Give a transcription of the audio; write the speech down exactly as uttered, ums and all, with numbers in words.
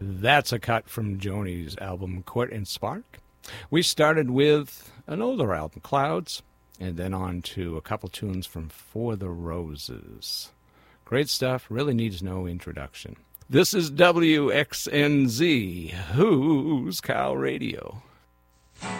That's a cut from Joni's album Court and Spark. We started with an older album, Clouds, and then on to a couple tunes from For the Roses. Great stuff, really needs no introduction. This is W X N Z, Who's Cow Radio.